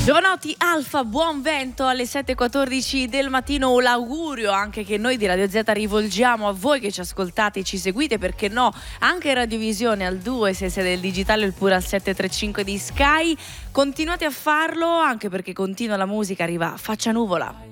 Giovanotti Alfa, buon vento alle 7:14 del mattino. L'augurio anche che noi di Radio Z rivolgiamo a voi che ci ascoltate e ci seguite, perché no, anche in radiovisione al 2 se siete del digitale oppure al 735 di Sky. Continuate a farlo, anche perché continua la musica, arriva Faccia Nuvola.